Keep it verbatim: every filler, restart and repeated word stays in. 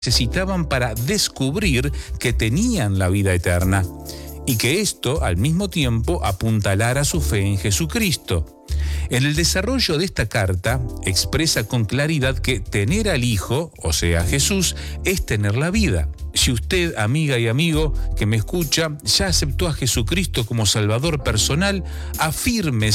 necesitaban para descubrir que tenían la vida eterna y que esto al mismo tiempo apuntalara su fe en Jesucristo. En el desarrollo de esta carta expresa con claridad que tener al Hijo, o sea Jesús, es tener la vida. Si usted, amiga y amigo que me escucha, ya aceptó a Jesucristo como Salvador personal, afirme